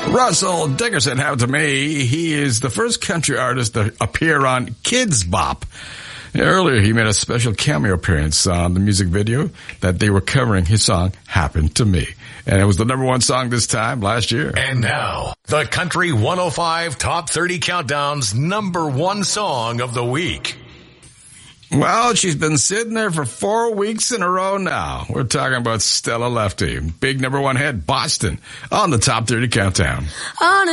Russell Dickerson happened to me. He is the first country artist to appear on Kidz Bop. Earlier, he made a special cameo appearance on the music video that they were covering his song, Happened to Me. And it was the number one song this time last year. And now, the Country 105 Top 30 Countdown's number one song of the week. Well, she's been sitting there for 4 weeks in a row now. We're talking about Stella Lefty. Big number one hit, Boston, on the Top 30 Countdown. On